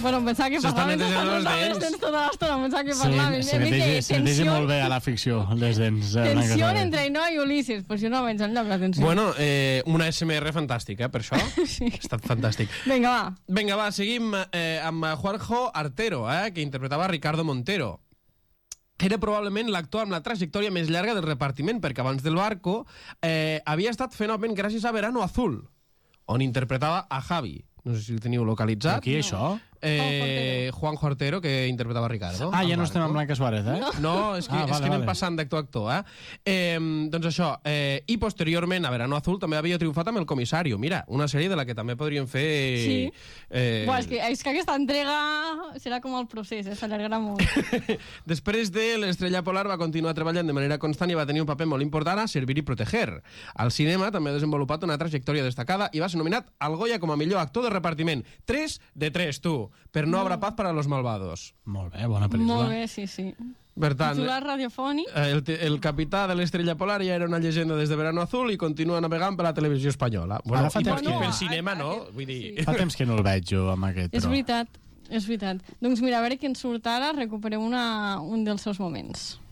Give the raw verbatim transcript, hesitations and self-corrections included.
Bueno, pensava que S'estan parlaven netejant les dents. dents tota l'estona, pensava que Sí, parlaven. se neteja, se neteja molt bé a la ficció, les dents. eh, una Tensió cosa bé. entre Ainhoa i Ulisses, pues jo no veig enlloc la tensió. Bueno, eh, una S M R fantàstica, eh, per això. Sí. Ha estat fantàstic. Vinga, va. Vinga, va, seguim eh, amb Juanjo Artero, eh, que interpretava Ricardo Montero. Era probablement l'actor amb la trajectòria més llarga del repartiment, perquè abans del Barco eh, havia estat fenomen gràcies a Verano Azul, on interpretava a Javi. No sé si el teniu localitzat. Qui, això? Eh, Juanjo Artero, que interpretava a Ricardo. Ah, ja no al estem amb Barco. Blanca Suárez, eh? No. No, és que, Ah, és vale, que anem vale. passant d'actor a actor, eh? eh? Doncs això, eh, i posteriorment a Verano Azul també havia triomfat amb El Comissario. Mira, una sèrie de la que també podríem fer... Sí. Eh... Buah, és, que, és que aquesta entrega serà com el procés, eh? S'allargarà molt. Després de l'Estrella Polar va continuar treballant de manera constant i va tenir un paper molt important a Servir i Proteger. Al cinema també ha desenvolupat una trajectòria destacada i va ser nominat al Goya com a millor actor de repartiment. tres de tres, tu, per No habrá paz para los malvados. Molt bé, bona pel·lícula. Molt bé, sí, sí. Per tant, Titular radiofònic. eh, el, te- el capità de l'Estrella Polar ja era una llegenda des de Verano Azul i continua navegant per la televisió espanyola. Bueno, Ara fa i, per, temps i que- pel cinema, no? Aquest- Vull dir... sí. Fa temps que no el veig jo amb aquest, És però... veritat, és veritat. Doncs mira, a veure què ens surt ara, recuperem una, un dels seus moments.